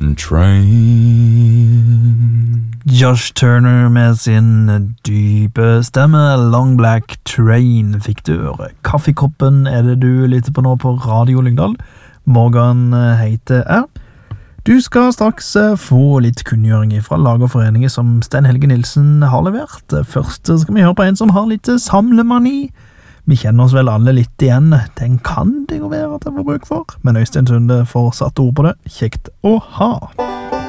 Train. Josh Turner med sin dype stemme, Long Black Train, fikk du høre. Kaffekoppen er det du lytter på nå på Radio Lyngdal. Morgan heter jeg. Du skal straks få litt kunngjøring fra lag og foreninger som Sten Helge Nilsen har levert. Først skal vi høre på en som har litt samlemani. Vi kjenner oss vel alle litt igjen. Den kan det jo være at jeg får bruk for. Men Øystein Sunde får satt ord på det. Kjekt å ha.